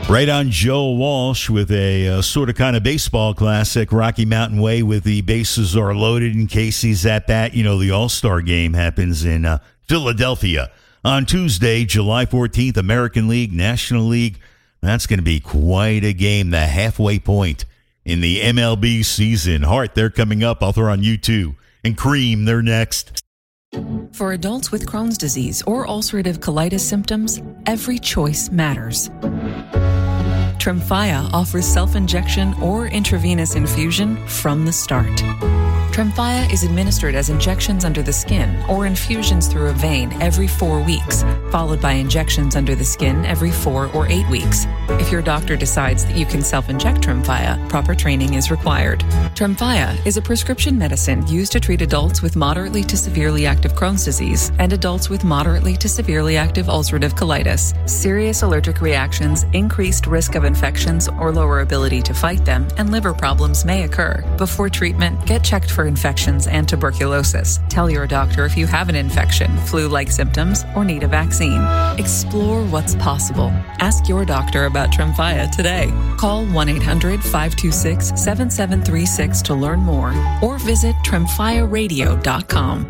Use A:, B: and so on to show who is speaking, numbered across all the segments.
A: Right on Joe Walsh with a sort of kind of baseball classic, Rocky Mountain Way, with the bases are loaded in case he's at bat. You know, the All-Star game happens in Philadelphia on Tuesday, July 14th, American League, National League. That's going to be quite a game, the halfway point in the MLB season. Hart, they're coming up. I'll throw on U2. And Cream, they're next.
B: For adults with Crohn's disease or ulcerative colitis symptoms, every choice matters. Tremfya offers self-injection or intravenous infusion from the start. Tremfya is administered as injections under the skin or infusions through a vein every 4 weeks, followed by injections under the skin every 4 or 8 weeks. If your doctor decides that you can self-inject Tremfya, proper training is required. Tremfya is a prescription medicine used to treat adults with moderately to severely active Crohn's disease and adults with moderately to severely active ulcerative colitis. Serious allergic reactions, increased risk of infections or lower ability to fight them, and liver problems may occur. Before treatment, get checked for infections and tuberculosis. Tell your doctor if you have an infection, flu-like symptoms, or need a vaccine. Explore what's possible. Ask your doctor about Tremfya today. Call 1-800-526-7736 to learn more, or visit tremfyaradio.com.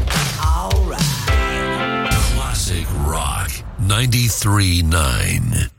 C: All right. Classic Rock 93.9.